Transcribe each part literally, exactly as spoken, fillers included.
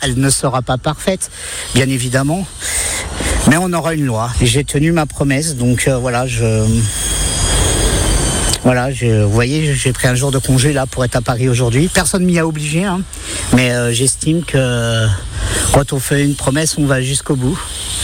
Elle ne sera pas parfaite, bien évidemment, mais on aura une loi. J'ai tenu ma promesse, donc euh, voilà, je... Voilà, je, vous voyez, j'ai pris un jour de congé là pour être à Paris aujourd'hui. Personne m'y a obligé, hein, mais euh, j'estime que quand on fait une promesse, on va jusqu'au bout.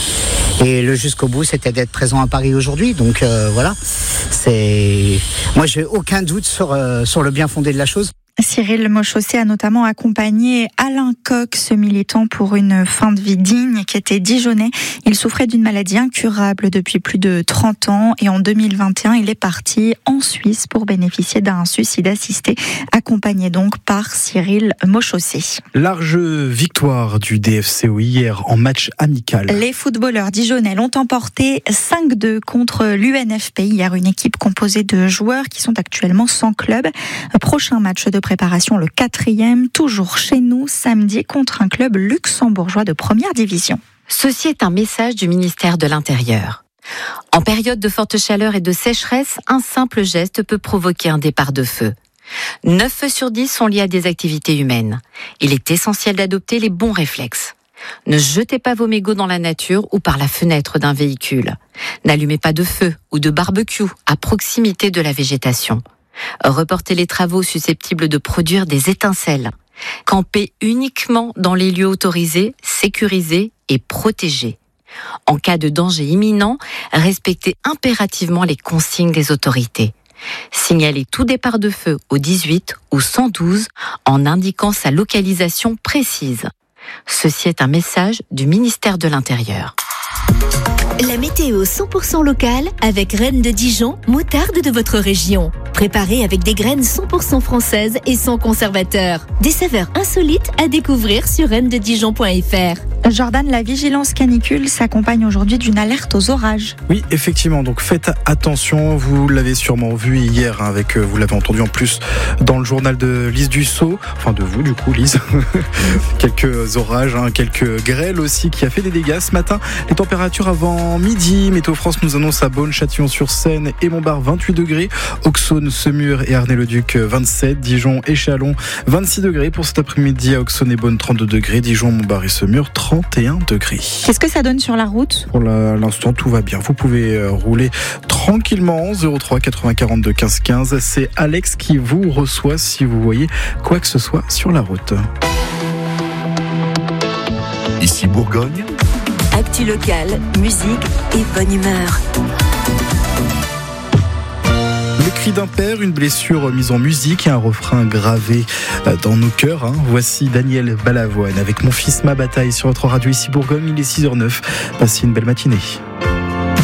Et le jusqu'au bout, c'était d'être présent à Paris aujourd'hui. Donc euh, voilà, c'est... Moi, j'ai aucun doute sur, euh, sur le bien fondé de la chose. Cyril Mauchaussé a notamment accompagné Alain Coq, ce militant pour une fin de vie digne qui était dijonnais. Il souffrait d'une maladie incurable depuis plus de trente ans et en deux mille vingt et un, il est parti en Suisse pour bénéficier d'un suicide assisté, accompagné donc par Cyril Mauchaussé. Large victoire du D F C O hier en match amical. Les footballeurs dijonnais l'ont emporté cinq deux contre l'U N F P hier, une équipe composée de joueurs qui sont actuellement sans club. Prochain match de préparation, le quatrième, toujours chez nous, samedi, contre un club luxembourgeois de première division. Ceci est un message du ministère de l'Intérieur. En période de forte chaleur et de sécheresse, un simple geste peut provoquer un départ de feu. neuf feux sur dix sont liés à des activités humaines. Il est essentiel d'adopter les bons réflexes. Ne jetez pas vos mégots dans la nature ou par la fenêtre d'un véhicule. N'allumez pas de feu ou de barbecue à proximité de la végétation. Reportez les travaux susceptibles de produire des étincelles. Campez uniquement dans les lieux autorisés, sécurisés et protégés. En cas de danger imminent, respectez impérativement les consignes des autorités. Signalez tout départ de feu au dix-huit ou cent douze en indiquant sa localisation précise. Ceci est un message du ministère de l'Intérieur. La météo cent pour cent locale avec Reine de Dijon, moutarde de votre région. Préparée avec des graines cent pour cent françaises et sans conservateur. Des saveurs insolites à découvrir sur reine de dijon point f r. Jordan, la vigilance canicule s'accompagne aujourd'hui d'une alerte aux orages. Oui, effectivement, donc faites attention, vous l'avez sûrement vu hier, hein, avec, vous l'avez entendu en plus dans le journal de Lise Dussault, enfin de vous du coup Lise, quelques orages, hein, quelques grêles aussi qui a fait des dégâts ce matin. Les températures avant midi, Météo France nous annonce à Beaune, Châtillon-sur-Seine et Montbard vingt-huit degrés, Auxonne, Semur et Arnay-le-Duc vingt-sept, Dijon et Châlons vingt-six degrés pour cet après-midi, à Auxonne et Beaune trente-deux degrés, Dijon, Montbard et Semur trente et un degrés. Qu'est-ce que ça donne sur la route ? Pour la, l'instant, tout va bien. Vous pouvez euh, rouler tranquillement. zéro trois quatre-vingts quarante-deux quinze quinze. C'est Alex qui vous reçoit si vous voyez quoi que ce soit sur la route. Ici Bourgogne. Actu locale, musique et bonne humeur. Le cri d'un père, une blessure mise en musique et un refrain gravé dans nos cœurs. Hein. Voici Daniel Balavoine avec Mon fils, ma bataille sur votre radio ici Bourgogne. Il est six heures zéro neuf. Passez une belle matinée.